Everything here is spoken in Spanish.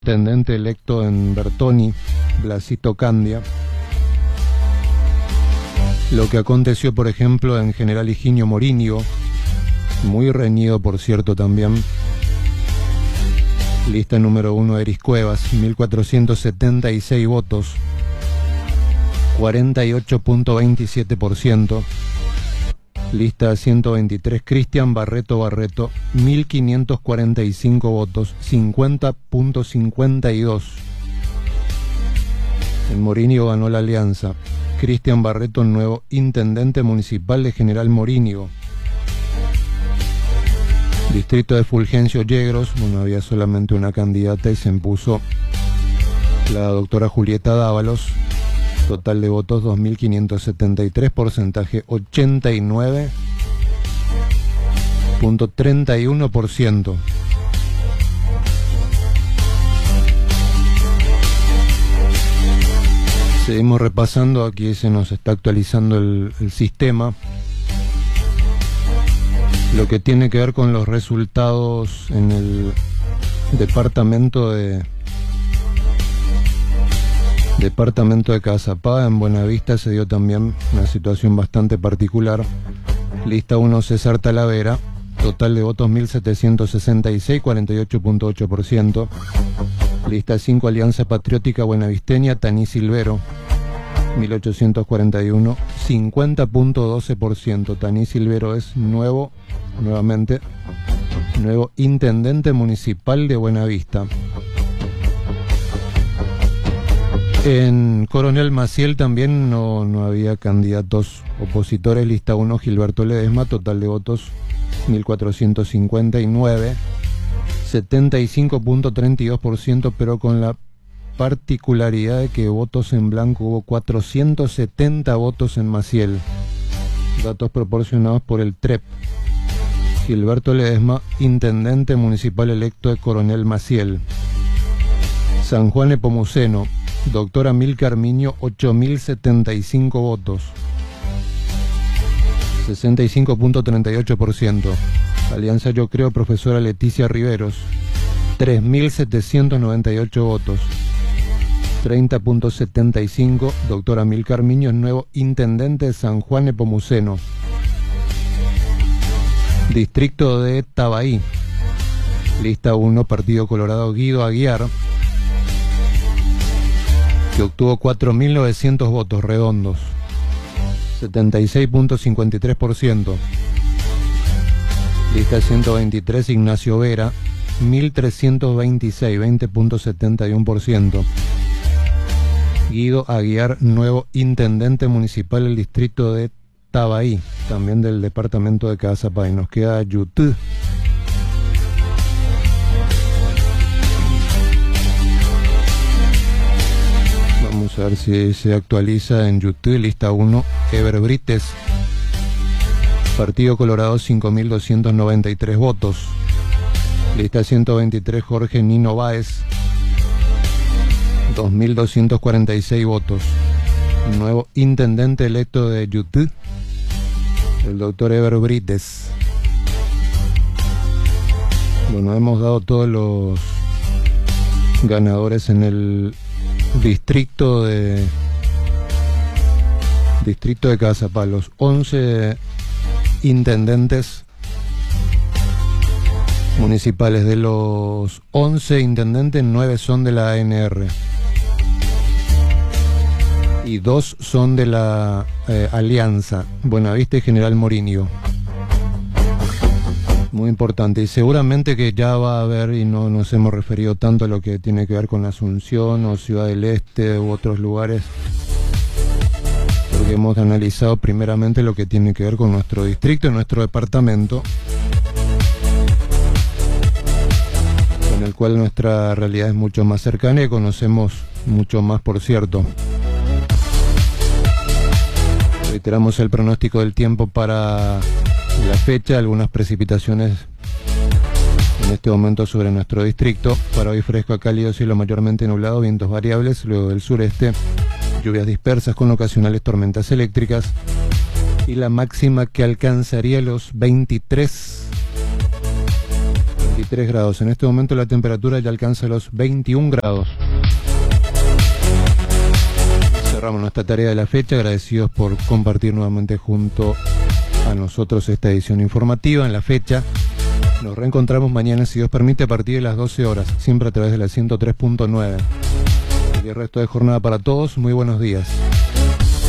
intendente electo en Bertoni, Blasito Candia. Lo que aconteció, por ejemplo, en General Higinio Morínigo, muy reñido, por cierto, también. Lista número 1, Eris Cuevas, 1476 votos, 48.27%. Lista 123, Cristian Barreto, 1545 votos, 50.52. En Morínigo ganó la Alianza. Cristian Barreto, nuevo intendente municipal de General Morínigo. Distrito de Fulgencio Yegros, bueno, había solamente una candidata y se impuso la doctora Julieta Dávalos. Total de votos 2.573, porcentaje 89.31%. Seguimos repasando, aquí se nos está actualizando el sistema. Lo que tiene que ver con los resultados en el departamento de Cazapá. En Buenavista se dio también una situación bastante particular. Lista 1, César Talavera, total de votos 1766, 48.8%. Lista 5, Alianza Patriótica Buenavisteña, Taní Silvero, 1841, 50.12%. Taní Silvero es nuevo intendente municipal de Buenavista. En Coronel Maciel también no había candidatos opositores. Lista 1, Gilberto Ledesma, total de votos 1459, 75.32%, pero con la particularidad de que votos en blanco hubo 470 votos en Maciel. Datos proporcionados por el TREP. Gilberto Ledesma, intendente municipal electo de Coronel Maciel. San Juan Nepomuceno, doctor Amílcar Miño, 8.075 votos, 65.38%. Alianza Yo Creo, profesora Leticia Riveros, 3.798 votos, 30.75%. Doctor Amílcar Miño es nuevo intendente de San Juan Nepomuceno. Distrito de Tabaí. Lista 1, Partido Colorado, Guido Aguiar, que obtuvo 4.900 votos redondos, 76.53%. Lista 123, Ignacio Vera, 1.326, 20.71%. Guido Aguiar, nuevo intendente municipal del distrito de Tabaí, también del departamento de Cazapá. Y nos queda YouTube. Vamos a ver si se actualiza en YouTube. Lista 1, Eber Brites, Partido Colorado, 5.293 votos. Lista 123, Jorge Nino Báez, 2.246 votos. Nuevo intendente electo de YouTube, el doctor Eber Brites. Bueno, hemos dado todos los ganadores en el distrito de Cazapá. Los 11 intendentes municipales. De los 11 intendentes, 9 son de la ANR y 2 son de la Alianza, Buenavista y General Morínigo. Muy importante, y seguramente que ya va a haber, y no nos hemos referido tanto a lo que tiene que ver con Asunción o Ciudad del Este u otros lugares, porque hemos analizado primeramente lo que tiene que ver con nuestro distrito y nuestro departamento, con el cual nuestra realidad es mucho más cercana y conocemos mucho más, por cierto. Reiteramos el pronóstico del tiempo para la fecha. Algunas precipitaciones en este momento sobre nuestro distrito. Para hoy, fresco a cálido, cielo mayormente nublado, vientos variables, luego del sureste, lluvias dispersas con ocasionales tormentas eléctricas, y la máxima que alcanzaría los 23 23 grados. En este momento la temperatura ya alcanza los 21 grados. Cerramos nuestra tarea de la fecha, agradecidos por compartir nuevamente junto a nosotros esta edición informativa en la fecha. Nos reencontramos mañana, si Dios permite, a partir de las 12 horas, siempre a través de la 103.9. Y el resto de jornada para todos, muy buenos días.